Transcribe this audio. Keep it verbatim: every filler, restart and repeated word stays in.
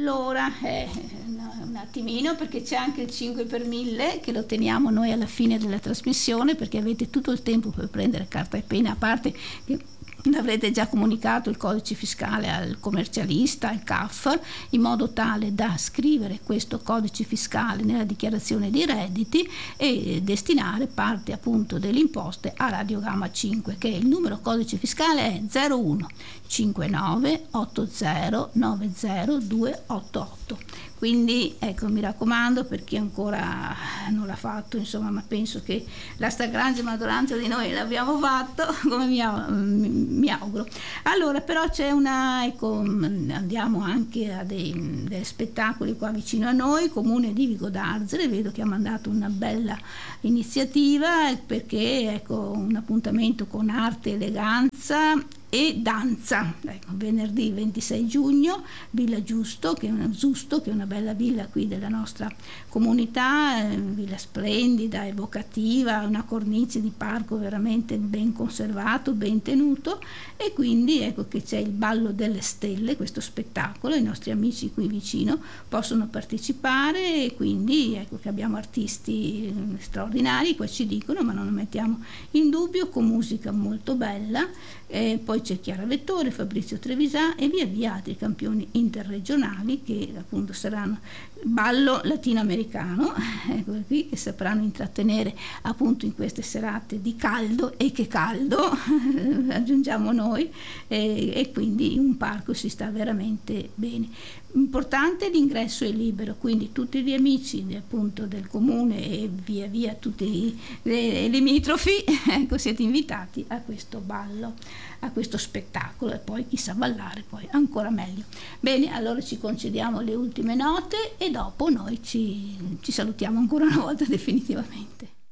allora eh, un attimino, perché c'è anche il cinque per mille che lo teniamo noi alla fine della trasmissione, perché avete tutto il tempo per prendere carta e penna, a parte che avrete già comunicato il codice fiscale al commercialista, al C A F, in modo tale da scrivere questo codice fiscale nella dichiarazione dei redditi e destinare parte appunto delle imposte a Radio Gamma cinque, che il numero codice fiscale è zero uno cinquantanove ottanta novanta duecentottantotto. Quindi ecco, mi raccomando, per chi ancora non l'ha fatto, insomma, ma penso che la stragrande maggioranza di noi l'abbiamo fatto, come mi, mi, mi auguro. Allora, però c'è una, ecco, andiamo anche a dei, dei spettacoli qua vicino a noi. Comune di Vico d'Arzere, vedo che ha mandato una bella iniziativa, perché ecco, un appuntamento con arte, eleganza e danza, ecco, venerdì ventisei giugno, Villa Giusto, che è una, Giusto, che è una bella villa qui della nostra comunità, eh, villa splendida, evocativa, una cornice di parco veramente ben conservato, ben tenuto, e quindi ecco che c'è il Ballo delle Stelle, questo spettacolo, i nostri amici qui vicino possono partecipare, e quindi ecco che abbiamo artisti straordinari, qua ci dicono, ma non lo mettiamo in dubbio, con musica molto bella. E poi c'è Chiara Vettore, Fabrizio Trevisan e via via altri campioni interregionali che appunto saranno ballo latinoamericano, ecco qui, che sapranno intrattenere appunto in queste serate di caldo, e che caldo aggiungiamo noi, e, e quindi in un parco si sta veramente bene. Importante, l'ingresso è libero, quindi tutti gli amici appunto del comune e via via tutti i limitrofi, ecco, siete invitati a questo ballo, a questo spettacolo, e poi chi sa ballare poi ancora meglio. Bene, allora ci concediamo le ultime note e dopo noi ci, ci salutiamo ancora una volta definitivamente.